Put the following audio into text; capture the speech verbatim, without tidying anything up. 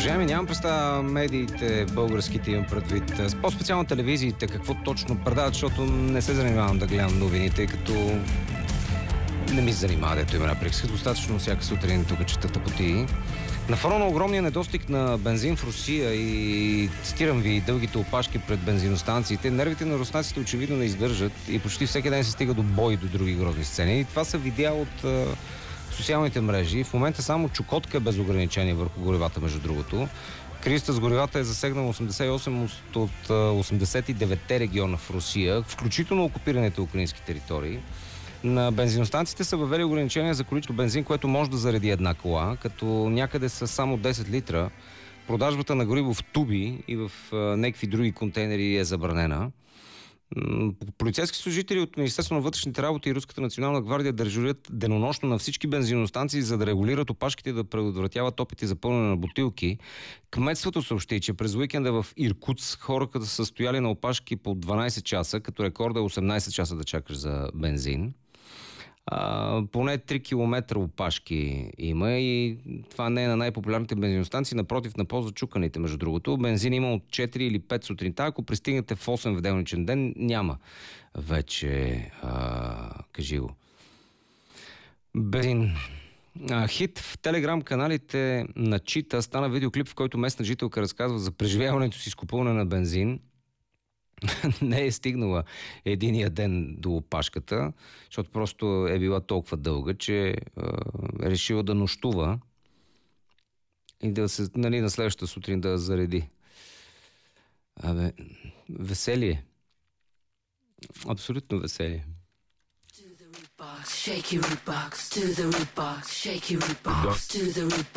Уважаеми, нямам представа медиите, българските имам предвид. По-специално телевизиите, какво точно предават, защото не се занимавам да гледам новини, тъй като не ми се занимава, дето има една приказка. Достатъчно всяка сутрин тук чета тъпоти. На фона на огромния недостиг на бензин в Русия и цитирам ви дългите опашки пред бензиностанциите, нервите на руснаците очевидно не издържат и почти всеки ден се стига до бой и до други грозни сцени. И това се видя от а, социалните мрежи. В момента само Чукотка е без ограничение върху горивата, между другото. Кризата с горивата е засегнала осемдесет и осем от осемдесет и деветте региона в Русия, включително окупираните украински територии. На бензиностанциите са въвели ограничения за количество бензин, което може да зареди една кола, като някъде са само десет литра. Продажбата на гориво в туби и в някакви други контейнери е забранена. Полицейски служители от Министерството на вътрешните работи и Руската национална гвардия дежурят денонощно на всички бензиностанции, за да регулират опашките и да предотвратяват опити за пълнене на бутилки. Кметството съобщи, че през уикенда в Иркутск хората са стояли на опашки по дванайсет часа, като рекорда е осемнайсет часа да чакаш за бензин. А, поне три километра опашки има и това не е на най-популярните бензиностанции, напротив, на по-зачуканите, между другото. Бензин има от четири или пет сутринта, ако пристигнете в осем в делничен ден, няма вече, а, кажи го. Бензин. А, хит в телеграм-каналите на Чита стана видеоклип, в който местна жителка разказва за преживяването си с купуване на бензин. Не е стигнала единия ден до опашката, защото просто е била толкова дълга, че е решила да нощува и да се, нали, на следващата сутрин да зареди. Абе, веселие. Абсолютно веселие. Shake your box, to the root box, shake your box, to the root